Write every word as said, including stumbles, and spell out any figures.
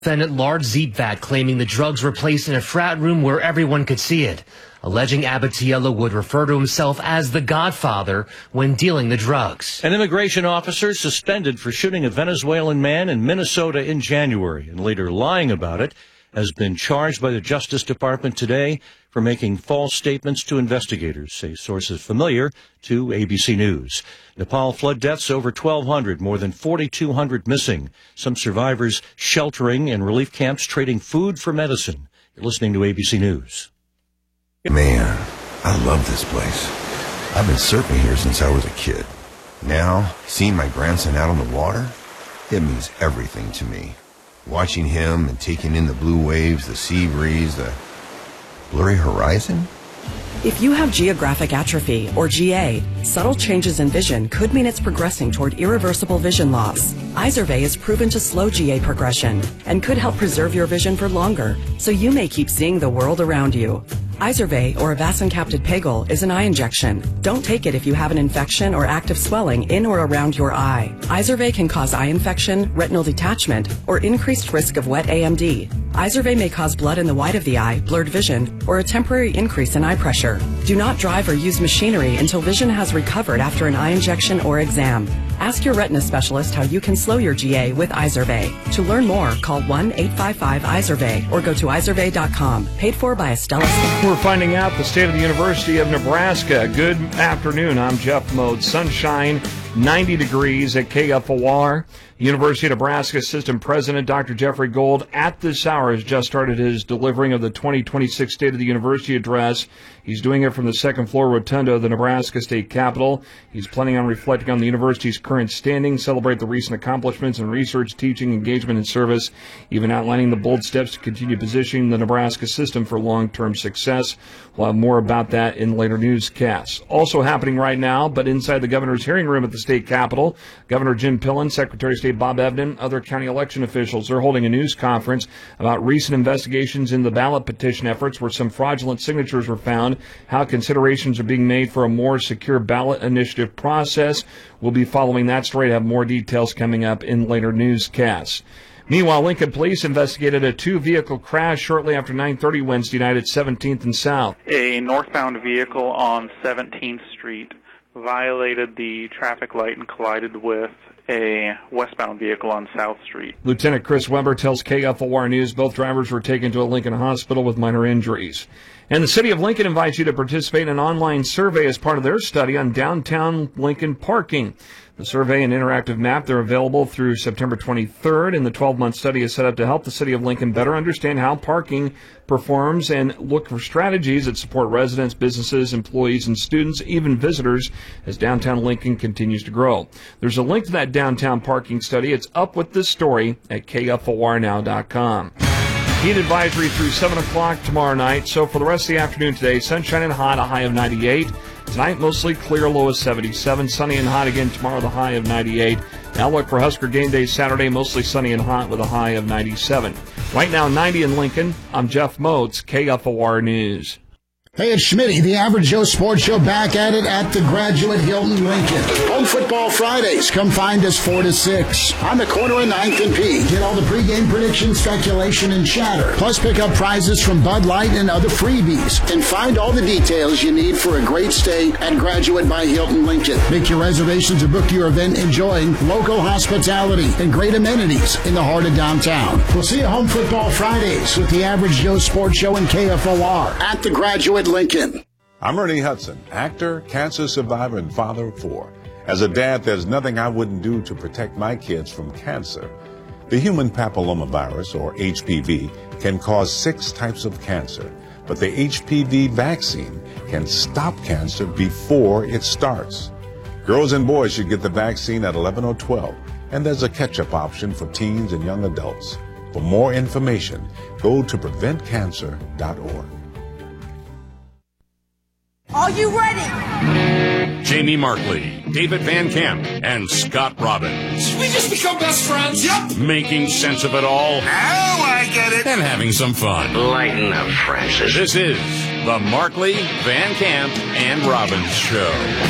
Defendant Lard Zietvat claiming the drugs were placed in a frat room where everyone could see it, alleging Abatiello would refer to himself as the Godfather when dealing the drugs. An immigration officer suspended for shooting a Venezuelan man in Minnesota in January and later lying about it has been charged by the Justice Department today for making false statements to investigators, say sources familiar to A B C News. Nepal flood deaths over twelve hundred, more than forty-two hundred missing. Some survivors sheltering in relief camps trading food for medicine. You're listening to A B C News. Man, I love this place. I've been surfing here since I was a kid. Now, seeing my grandson out on the water, it means everything to me. Watching him and taking in the blue waves, the sea breeze, the blurry horizon. If you have geographic atrophy, or G A, subtle changes in vision could mean it's progressing toward irreversible vision loss. Izervay is proven to slow G A progression and could help preserve your vision for longer, so you may keep seeing the world around you. Izervay, or avacincaptad pegol, is an eye injection. Don't take it if you have an infection or active swelling in or around your eye. Izervay can cause eye infection, retinal detachment, or increased risk of wet A M D. Izervay may cause blood in the white of the eye, blurred vision, or a temporary increase in eye pressure. Do not drive or use machinery until vision has recovered after an eye injection or exam. Ask your retina specialist how you can slow your G A with Izervay. To learn more, call one eight five five Izervay or go to izervay dot com. Paid for by Estella. We're finding out the state of the University of Nebraska. Good afternoon. I'm Jeff Mode. Sunshine, ninety degrees at K F O R. University of Nebraska Assistant President Doctor Jeffrey Gold at this hour has just started his delivering of the twenty twenty-six State of the University address. He's doing it from the second floor rotunda of the Nebraska State Capitol. He's planning on reflecting on the university's current standing, celebrate the recent accomplishments in research, teaching, engagement, and service, even outlining the bold steps to continue positioning the Nebraska system for long-term success. We'll have more about that in later newscasts. Also happening right now, but inside the governor's hearing room at the state capitol, Governor Jim Pillen, Secretary of State Bob Evnen, other county election officials are holding a news conference about recent investigations in the ballot petition efforts where some fraudulent signatures were found, how considerations are being made for a more secure ballot initiative process. We'll be following that story to have more details coming up in later newscasts. Meanwhile, Lincoln police investigated a two-vehicle crash shortly after nine thirty Wednesday night at seventeenth and South. A northbound vehicle on seventeenth Street violated the traffic light and collided with a westbound vehicle on South Street. Lieutenant Chris Weber tells K F O R News both drivers were taken to a Lincoln hospital with minor injuries. And the City of Lincoln invites you to participate in an online survey as part of their study on downtown Lincoln parking. The survey and interactive map, they're available through September twenty-third, and the twelve-month study is set up to help the City of Lincoln better understand how parking performs and look for strategies that support residents, businesses, employees, and students, even visitors, as downtown Lincoln continues to grow. There's a link to that downtown parking study. It's up with this story at K F O R now dot com. Heat advisory through seven o'clock tomorrow night. So for the rest of the afternoon today, sunshine and hot, a high of ninety-eight. Tonight, mostly clear, low of seventy-seven. Sunny and hot again tomorrow, the high of ninety-eight. Now look for Husker game day Saturday, mostly sunny and hot with a high of ninety-seven. Right now, ninety in Lincoln. I'm Jeff Moats, K F O R News. Hey, it's Schmitty, the Average Joe Sports Show, back at it at the Graduate Hilton Lincoln. Home Football Fridays. Come find us four to six on the corner of ninth and P. Get all the pregame predictions, speculation, and chatter. Plus pick up prizes from Bud Light and other freebies. And find all the details you need for a great stay at Graduate by Hilton Lincoln. Make your reservations or book your event enjoying local hospitality and great amenities in the heart of downtown. We'll see you Home Football Fridays with the Average Joe Sports Show and K F O R at the Graduate Lincoln. I'm Ernie Hudson, actor, cancer survivor, and father of four. As a dad, there's nothing I wouldn't do to protect my kids from cancer. The human papillomavirus, or H P V, can cause six types of cancer, but the H P V vaccine can stop cancer before it starts. Girls and boys should get the vaccine at eleven or twelve, and there's a catch-up option for teens and young adults. For more information, go to prevent cancer dot org. Are you ready? Jamie Markley, David Van Camp, and Scott Robbins. Did we just become best friends? Yep. Making sense of it all. Now I get it. And having some fun. Lighten up, Francis. This is the Markley, Van Camp, and Robbins Show.